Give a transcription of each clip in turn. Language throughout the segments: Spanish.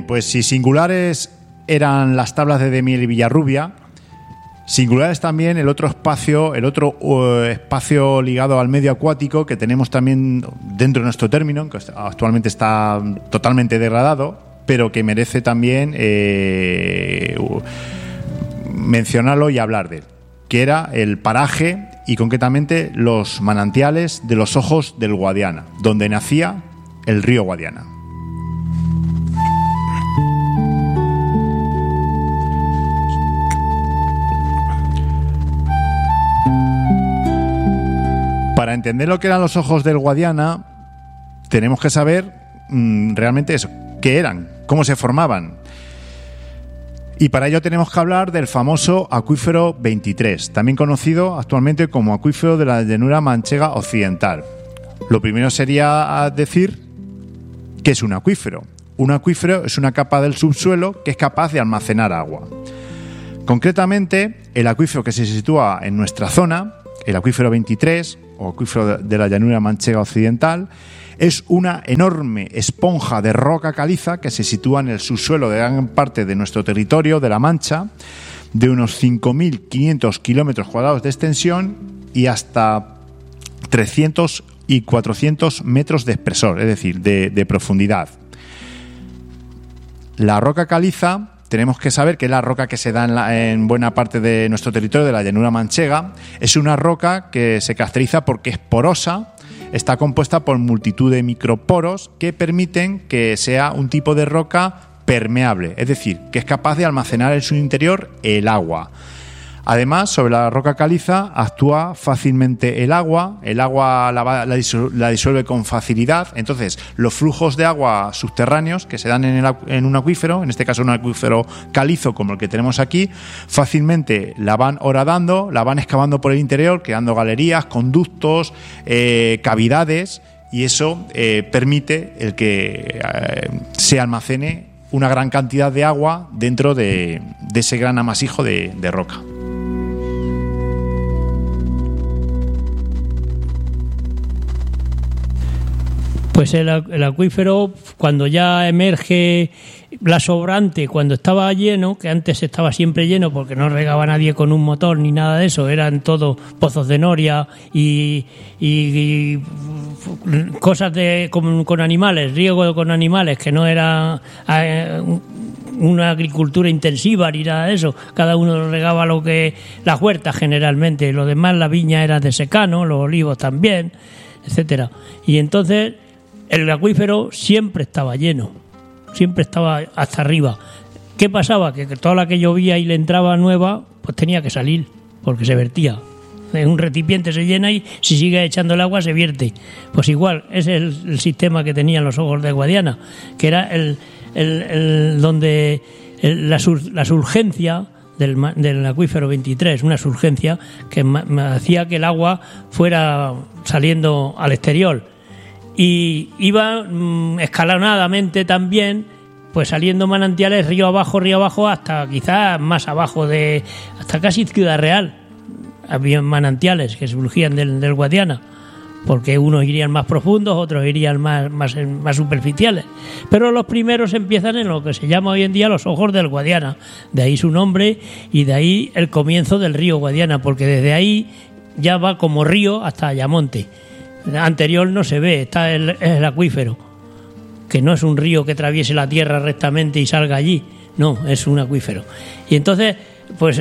Bien, pues si singulares eran las tablas de Miel y Villarrubia, singulares también el otro espacio ligado al medio acuático que tenemos también dentro de nuestro término, que actualmente está totalmente degradado, pero que merece también mencionarlo y hablar de él, que era el paraje y concretamente los manantiales de los Ojos del Guadiana, donde nacía el río Guadiana. Para entender lo que eran los Ojos del Guadiana, tenemos que saber realmente eso, qué eran, cómo se formaban. Y para ello tenemos que hablar del famoso acuífero 23, también conocido actualmente como acuífero de la llanura manchega occidental. Lo primero sería decir qué es un acuífero. Un acuífero es una capa del subsuelo que es capaz de almacenar agua. Concretamente, el acuífero que se sitúa en nuestra zona, el acuífero 23 o acuífero de la llanura manchega occidental, es una enorme esponja de roca caliza que se sitúa en el subsuelo de gran parte de nuestro territorio de La Mancha, de unos 5.500 kilómetros cuadrados de extensión y hasta 300 y 400 metros de espesor, es decir, de profundidad. La roca caliza, tenemos que saber que es la roca que se da en buena parte de nuestro territorio de la llanura manchega. Es una roca que se caracteriza porque es porosa. Está compuesta por multitud de microporos que permiten que sea un tipo de roca permeable, es decir, que es capaz de almacenar en su interior el agua. Además, sobre la roca caliza actúa fácilmente el agua la disuelve con facilidad. Entonces, los flujos de agua subterráneos que se dan en un acuífero, en este caso un acuífero calizo como el que tenemos aquí, fácilmente la van horadando, la van excavando por el interior, creando galerías, conductos, cavidades, y eso permite el que se almacene una gran cantidad de agua dentro de ese gran amasijo de roca. Pues el acuífero, cuando ya emerge la sobrante, cuando estaba lleno, que antes estaba siempre lleno porque no regaba nadie con un motor ni nada de eso, eran todos pozos de noria y cosas con animales, riego con animales, que no era una agricultura intensiva ni nada de eso. Cada uno regaba las huertas generalmente, lo demás la viña era de secano, los olivos también, etcétera. Y entonces el acuífero siempre estaba lleno, siempre estaba hasta arriba. ¿Qué pasaba? Que toda la que llovía y le entraba nueva, pues tenía que salir, porque se vertía. Un recipiente se llena y si sigue echando el agua se vierte. Pues igual, ese es el sistema que tenían los Ojos del Guadiana, que era la surgencia del acuífero 23, una surgencia que hacía que el agua fuera saliendo al exterior. Y iba escalonadamente también, pues saliendo manantiales río abajo hasta quizás más abajo hasta casi Ciudad Real. Había manantiales que surgían del Guadiana, porque unos irían más profundos, otros irían más superficiales. Pero los primeros empiezan en lo que se llama hoy en día los Ojos del Guadiana. De ahí su nombre y de ahí el comienzo del río Guadiana, porque desde ahí ya va como río hasta Ayamonte. Anterior no se ve, está el acuífero, que no es un río que atraviese la tierra rectamente y salga allí, no, es un acuífero. Y entonces, pues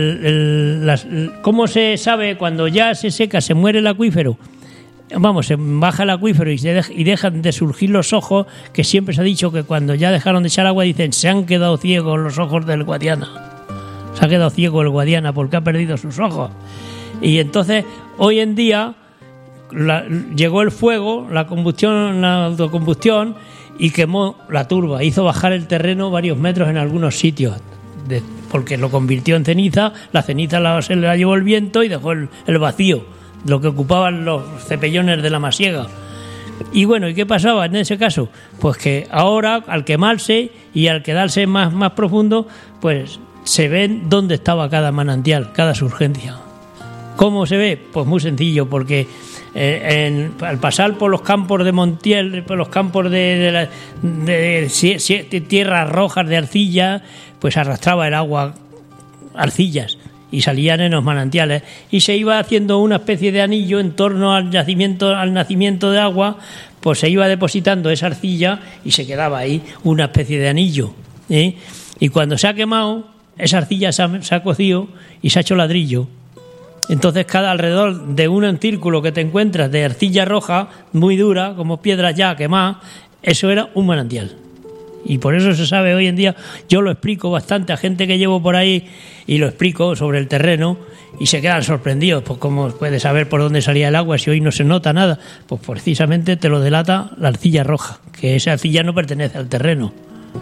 ¿cómo se sabe cuando ya se seca, se muere el acuífero? Vamos, se baja el acuífero y dejan de surgir los ojos, que siempre se ha dicho que cuando ya dejaron de echar agua dicen se han quedado ciegos los Ojos del Guadiana. Se ha quedado ciego el Guadiana porque ha perdido sus ojos. Y entonces, hoy en día llegó el fuego, la autocombustión, y quemó la turba, hizo bajar el terreno varios metros en algunos sitios, porque lo convirtió en ceniza. La ceniza se la llevó el viento y dejó el vacío, lo que ocupaban los cepellones de la masiega. Y bueno, ¿y qué pasaba en ese caso? Pues que ahora, al quemarse y al quedarse más profundo, pues se ven dónde estaba cada manantial, cada surgencia. ¿Cómo se ve? Pues muy sencillo, porque al pasar por los campos de Montiel, por los campos de tierras rojas de arcilla, pues arrastraba el agua arcillas y salían en los manantiales y se iba haciendo una especie de anillo en torno al nacimiento de agua, pues se iba depositando esa arcilla y se quedaba ahí una especie de anillo, ¿eh? Y cuando se ha quemado, esa arcilla se ha cocido y se ha hecho ladrillo. Entonces, cada alrededor de un círculo que te encuentras de arcilla roja muy dura, como piedras ya quemadas, eso era un manantial. Y por eso se sabe hoy en día, yo lo explico bastante a gente que llevo por ahí y lo explico sobre el terreno y se quedan sorprendidos, pues cómo puedes saber por dónde salía el agua si hoy no se nota nada. Pues precisamente te lo delata la arcilla roja, que esa arcilla no pertenece al terreno.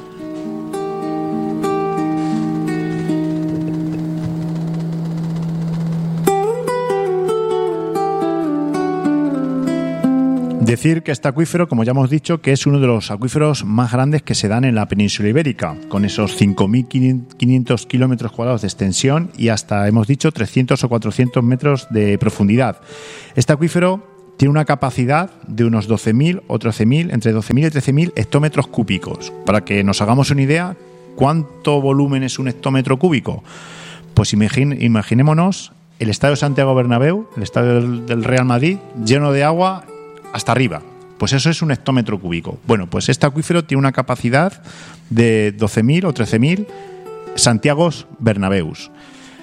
Decir que este acuífero, como ya hemos dicho, que es uno de los acuíferos más grandes que se dan en la península ibérica, con esos 5.500 kilómetros cuadrados de extensión y hasta, hemos dicho, 300 o 400 metros de profundidad. Este acuífero tiene una capacidad de unos 12.000 o 13.000, entre 12.000 y 13.000 hectómetros cúbicos. Para que nos hagamos una idea, ¿cuánto volumen es un hectómetro cúbico? Pues imaginémonos el estadio Santiago Bernabéu, el estadio del Real Madrid, lleno de agua hasta arriba. Pues eso es un hectómetro cúbico. Bueno, pues este acuífero tiene una capacidad de 12.000 o 13.000 Santiagos Bernabéus.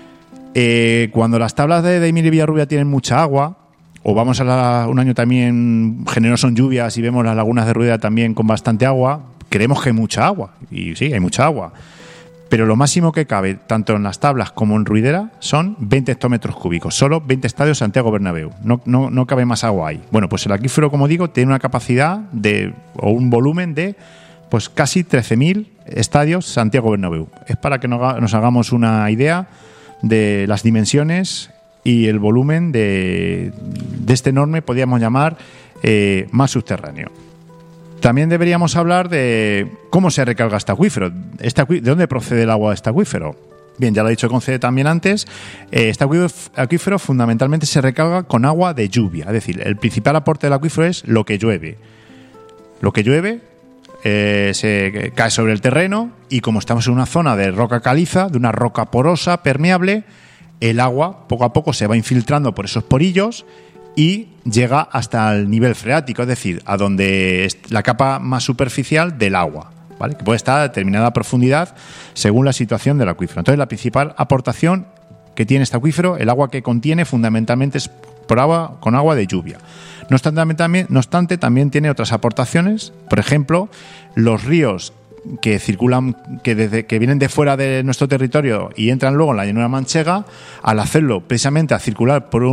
Cuando las tablas de Daimiel y Villarrubia tienen mucha agua, o vamos a un año también generoso en lluvias y vemos las lagunas de Ruidera también con bastante agua, creemos que hay mucha agua. Y sí, hay mucha agua. Pero lo máximo que cabe, tanto en las tablas como en Ruidera, son 20 hectómetros cúbicos. Solo 20 estadios Santiago Bernabéu. No cabe más agua ahí. Bueno, pues el acuífero, como digo, tiene una capacidad o un volumen de pues casi 13.000 estadios Santiago Bernabéu. Es para que nos hagamos una idea de las dimensiones y el volumen de este enorme, podríamos llamar, mar subterráneo. También deberíamos hablar de cómo se recarga este acuífero. ¿De dónde procede el agua de este acuífero? Bien, ya lo ha dicho Conce también antes. Este acuífero fundamentalmente se recarga con agua de lluvia. Es decir, el principal aporte del acuífero es lo que llueve. Lo que llueve se cae sobre el terreno y como estamos en una zona de roca caliza, de una roca porosa, permeable, el agua poco a poco se va infiltrando por esos porillos y llega hasta el nivel freático, es decir, a donde es la capa más superficial del agua, ¿vale? Que puede estar a determinada profundidad según la situación del acuífero. Entonces, la principal aportación que tiene este acuífero, el agua que contiene, fundamentalmente es con agua de lluvia. No obstante, también tiene otras aportaciones. Por ejemplo, los ríos que circulan, que vienen de fuera de nuestro territorio y entran luego en la llanura manchega, al hacerlo precisamente a circular por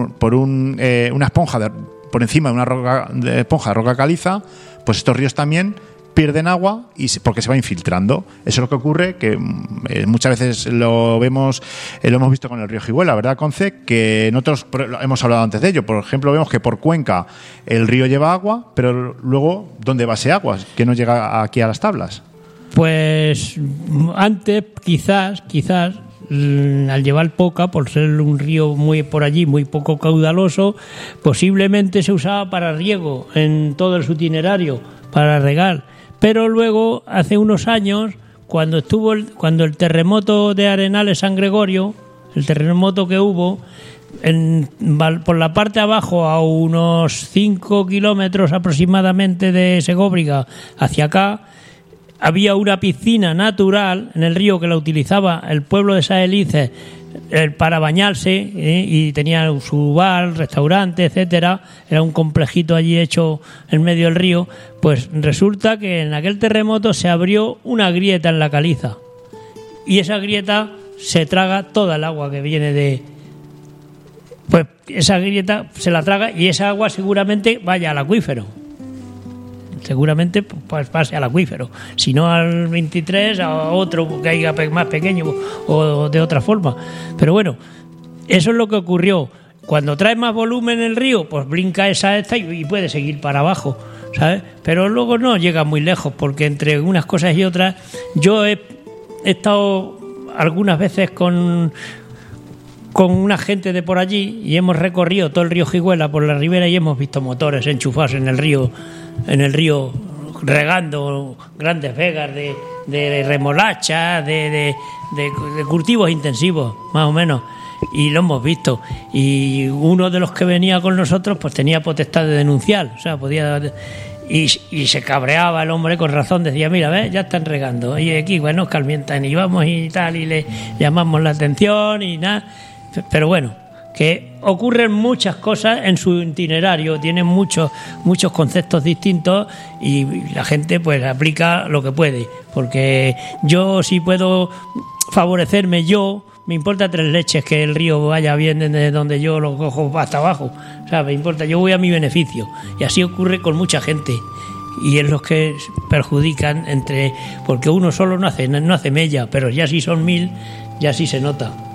una esponja por encima de una esponja de roca caliza, pues estos ríos también pierden agua porque se va infiltrando. Eso es lo que ocurre, que muchas veces lo hemos visto con el río Jiguela, ¿verdad, Conce? Que nosotros hemos hablado antes de ello. Por ejemplo, vemos que por Cuenca el río lleva agua, pero luego, ¿dónde va ese agua? Que no llega aquí a las tablas. Pues antes, quizás al llevar poca, por ser un río muy por allí, muy poco caudaloso, posiblemente se usaba para riego en todo su itinerario, para regar. Pero luego, hace unos años, cuando el terremoto de Arenales San Gregorio, el terremoto que hubo, por la parte de abajo, a unos 5 kilómetros aproximadamente de Segóbriga hacia acá, había una piscina natural en el río que la utilizaba el pueblo de Saelices para bañarse, y tenía su bar, restaurante, etcétera. Era un complejito allí hecho en medio del río. Pues resulta que en aquel terremoto se abrió una grieta en la caliza y esa grieta se traga toda el agua que viene pues esa grieta se la traga y esa agua seguramente vaya al acuífero. Seguramente pues pase al acuífero, si no al 23, a otro que haya más pequeño o de otra forma. Pero bueno, eso es lo que ocurrió. Cuando trae más volumen el río, pues brinca esta y puede seguir para abajo, ¿sabes? Pero luego no llega muy lejos, porque entre unas cosas y otras, yo he estado algunas veces con con una gente de por allí y hemos recorrido todo el río Jiguela por la ribera y hemos visto motores enchufados en el río regando grandes vegas de remolacha, de cultivos intensivos, más o menos, y lo hemos visto. Y uno de los que venía con nosotros pues tenía potestad de denunciar, o sea, podía... Y se cabreaba el hombre con razón, decía, mira, ¿ves? Ya están regando, y aquí, bueno, calmientan y vamos y tal, y le llamamos la atención y nada. Pero bueno, que ocurren muchas cosas en su itinerario, tienen muchos conceptos distintos y la gente pues aplica lo que puede, porque yo si puedo favorecerme me importa tres leches que el río vaya bien desde donde yo lo cojo hasta abajo, o sea, me importa, yo voy a mi beneficio, y así ocurre con mucha gente y es los que perjudican porque uno solo no hace mella, pero ya si son 1000 ya sí se nota.